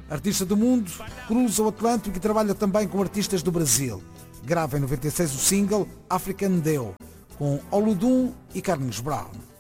Artista do mundo, cruza o Atlântico e trabalha também com artistas do Brasil. Grava em 96 o single African Deo, com Oludum e Carlinhos Brown.